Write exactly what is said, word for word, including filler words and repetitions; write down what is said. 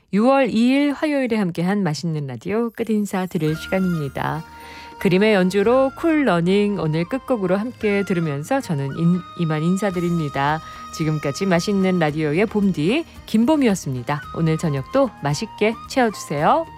유월 이일 화요일에 함께한 맛있는 라디오 끝 인사 드릴 시간입니다. 그림의 연주로 쿨 러닝 오늘 끝곡으로 함께 들으면서 저는 인, 이만 인사드립니다. 지금까지 맛있는 라디오의 봄디 김봄이었습니다. 오늘 저녁도 맛있게 채워주세요.